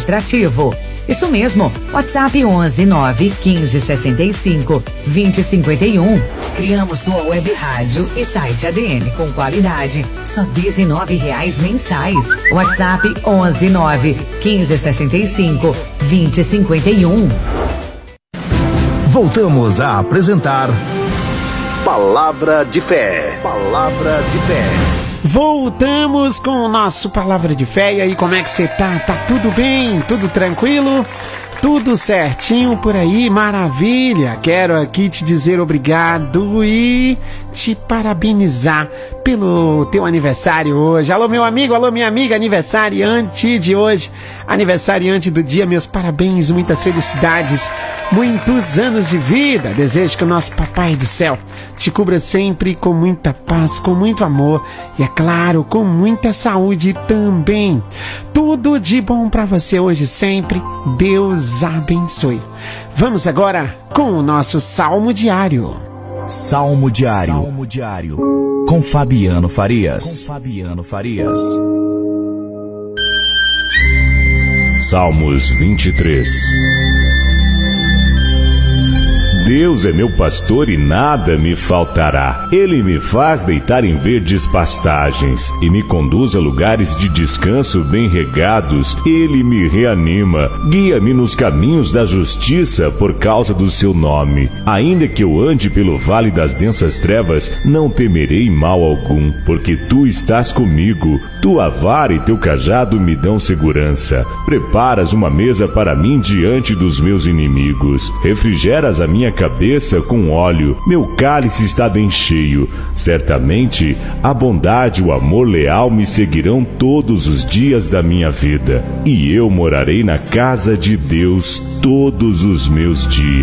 administrativo. Isso mesmo, WhatsApp 11 9 15 65 20 51. Criamos sua web rádio e site ADM com qualidade, só R$19 mensais. WhatsApp 11 9 15 65 20 51. Voltamos a apresentar Palavra de Fé. Palavra de Fé. Voltamos com o nosso Palavra de Fé. E aí, como é que você tá? Tá tudo bem? Tudo tranquilo? Tudo certinho por aí? Maravilha! Quero aqui te dizer obrigado e te parabenizar pelo teu aniversário hoje. Alô, meu amigo, alô, minha amiga, aniversariante de hoje, aniversariante do dia, meus parabéns, muitas felicidades, muitos anos de vida. Desejo que o nosso Papai do Céu te cubra sempre com muita paz, com muito amor e, é claro, com muita saúde também. Tudo de bom para você hoje sempre. Deus abençoe. Vamos agora com o nosso Salmo Diário. Salmo Diário. Salmo Diário. Com Fabiano Farias. Salmos 23. Deus é meu pastor e nada me faltará. Ele me faz deitar em verdes pastagens e me conduz a lugares de descanso bem regados. Ele me reanima, guia-me nos caminhos da justiça por causa do seu nome. Ainda que eu ande pelo vale das densas trevas, não temerei mal algum, porque tu estás comigo. Tua vara e teu cajado me dão segurança. Preparas uma mesa para mim diante dos meus inimigos. Refrigeras a minha cabeça com óleo, meu cálice está bem cheio. Certamente a bondade e o amor leal me seguirão todos os dias da minha vida, e eu morarei na casa de Deus todos os meus dias.